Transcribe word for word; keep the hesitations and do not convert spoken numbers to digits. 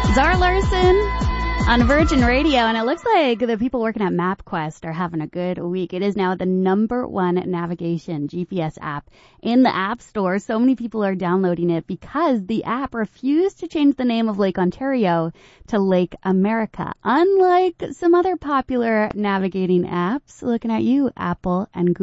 Zara Larson on Virgin Radio, and it looks like the people working at MapQuest are having a good week. It is now the number one navigation G P S app in the App Store. So many people are downloading it because the app refused to change the name of Lake Ontario to Lake America, unlike some other popular navigating apps. Looking at you, Apple and Google.